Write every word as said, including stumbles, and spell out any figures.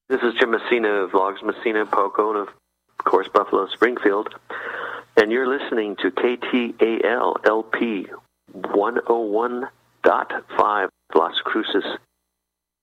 This is Jim Messina of Logs Messina, Poco, and of course Buffalo Springfield. And you're listening to K T A L L P one oh one point five Las Cruces,